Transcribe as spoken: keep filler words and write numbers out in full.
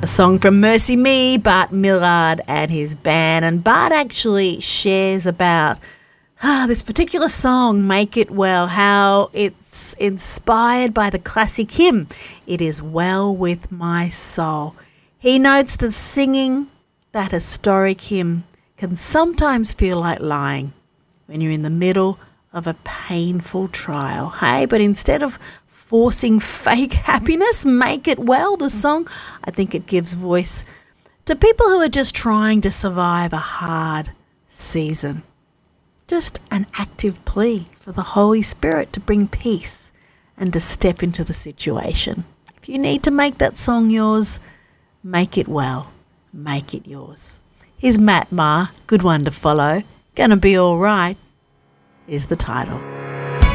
A song from Mercy Me, Bart Millard and his band. And Bart actually shares about ah, this particular song, Make It Well, how it's inspired by the classic hymn, It Is Well With My Soul. He notes that singing that historic hymn can sometimes feel like lying when you're in the middle of a painful trial. Hey, but instead of forcing fake happiness, Make It Well, the song, I think it gives voice to people who are just trying to survive a hard season. Just an active plea for the Holy Spirit to bring peace and to step into the situation. If you need to make that song yours, make it well, make it yours. Here's Matt Maher, good one to follow. Gonna Be All Right is the title.